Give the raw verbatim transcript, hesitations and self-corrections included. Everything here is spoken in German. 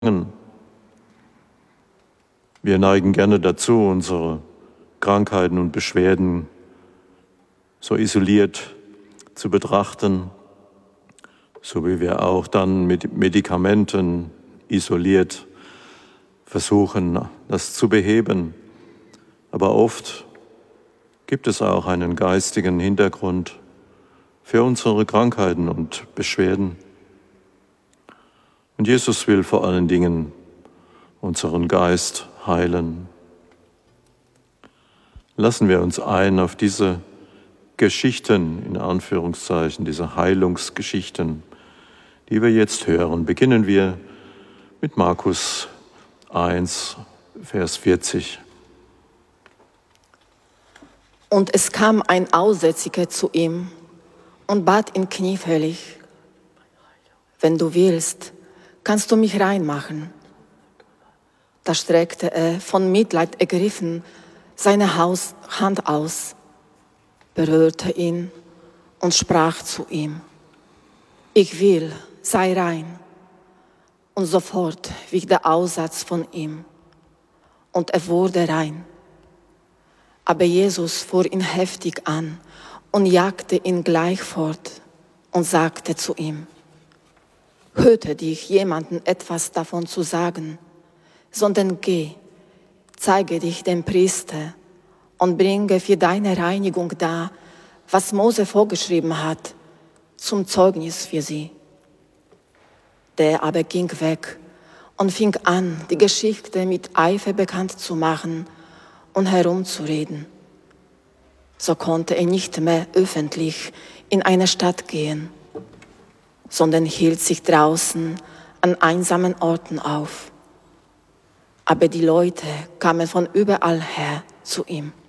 Wir neigen gerne dazu, unsere Krankheiten und Beschwerden so isoliert zu betrachten, so wie wir auch dann mit Medikamenten isoliert versuchen, das zu beheben. Aber oft gibt es auch einen geistigen Hintergrund für unsere Krankheiten und Beschwerden. Und Jesus will vor allen Dingen unseren Geist heilen. Lassen wir uns ein auf diese Geschichten, in Anführungszeichen, diese Heilungsgeschichten, die wir jetzt hören. Beginnen wir mit Markus eins, Vers vierzig. Und es kam ein Aussätziger zu ihm und bat ihn kniefällig: Wenn du willst, kannst du mich reinmachen. Da streckte er, von Mitleid ergriffen, seine Hand aus, berührte ihn und sprach zu ihm: Ich will, sei rein. Und sofort wich der Aussatz von ihm, und er wurde rein. Aber Jesus fuhr ihn heftig an und jagte ihn gleich fort und sagte zu ihm: Hüte dich, jemandem etwas davon zu sagen, sondern geh, zeige dich dem Priester und bringe für deine Reinigung dar, was Mose vorgeschrieben hat, zum Zeugnis für sie. Der aber ging weg und fing an, die Geschichte mit Eifer bekannt zu machen und herumzureden. So konnte er nicht mehr öffentlich in eine Stadt gehen, sondern hielt sich draußen an einsamen Orten auf. Aber die Leute kamen von überall her zu ihm.